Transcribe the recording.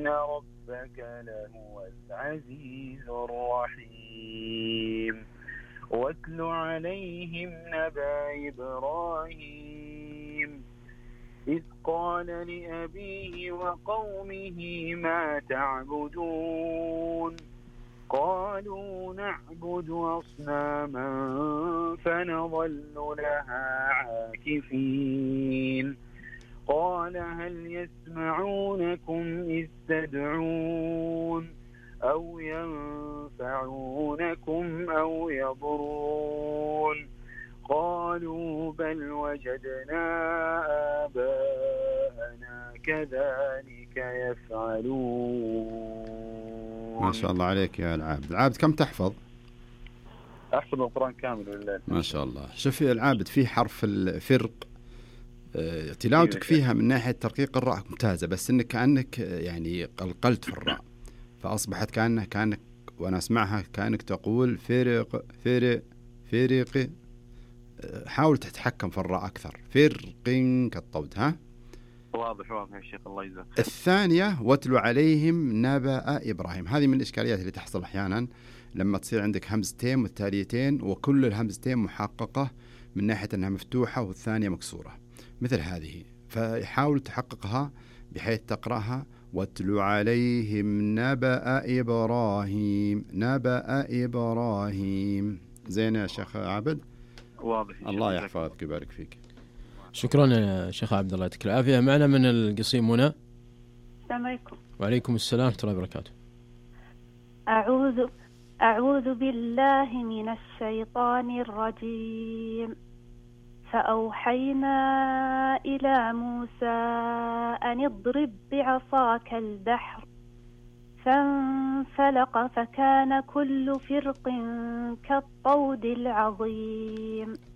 ربك لهو العزيز الرحيم واتل عليهم نبأ إبراهيم إذ قال لأبيه وقومه ما تعبدون قالوا نعبد أصناما فنظل لها عاكفين قال هل يسمعونكم إذ تدعون أو ينفعونكم أو يضرون قالوا بل وجدنا آباءنا كذلك يفعلون. ما شاء الله عليك يا العابد. العابد كم تحفظ؟ أحفظ القرآن كامل لله. ما شاء الله. شوف يا العابد، في حرف الفرق تلاوتك فيها من ناحية ترقيق الراء ممتازة، بس إنك كأنك يعني قلقلت في الراء، فأصبحت كأنك وأنا أسمعها كأنك تقول فرق فرق فرق. حاول تتحكم في الراء أكثر. فرقين كالطود. ها واضح يا شيخ الله يجزاك. الثانية واتلو عليهم نبأ إبراهيم. هذه من الإشكاليات اللي تحصل أحيانا لما تصير عندك همزتين متتاليتين وكل الهمزتين محققة من ناحية أنها مفتوحة والثانية مكسورة مثل هذه، فحاول تحققها بحيث تقرأها واتلو عليهم نبأ إبراهيم. نبأ إبراهيم. زين يا شيخ عابد؟ واضح. الله يحفظك ويبارك فيك. شكرا يا شيخ عبد الله، يعطيك العافية. معنا من القصيم منى. السلام عليكم. وعليكم السلام ورحمة الله وبركاته. أعوذ بالله من الشيطان الرجيم. فأوحينا إلى موسى أن اضرب بعصاك البحر فانفلق فكان كل فرق كالطود العظيم.